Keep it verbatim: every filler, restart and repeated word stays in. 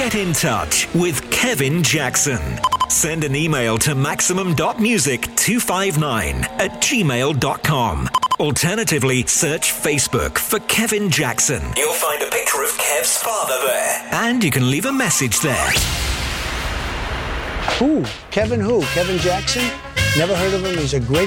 Get in touch with Kevin Jackson. Send an email to maximum dot music two five nine at gmail dot com. Alternatively, search Facebook for Kevin Jackson. You'll find a picture of Kev's father there. And you can leave a message there. Who? Kevin who? Kevin Jackson? Never heard of him. He's a great